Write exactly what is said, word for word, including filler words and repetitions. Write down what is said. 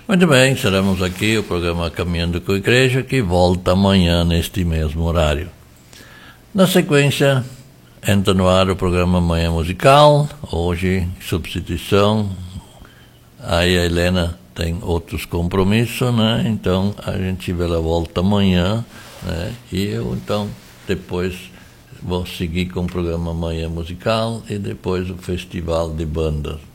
Muito bem, encerramos aqui o programa Caminhando com a Igreja, que volta amanhã neste mesmo horário. Na sequência, entra no ar o programa Manhã Musical, hoje, substituição. Aí a Helena tem outros compromissos, né? Então a gente vê a volta amanhã, né? E eu, então, depois vou seguir com o programa Manhã Musical e depois o Festival de Bandas.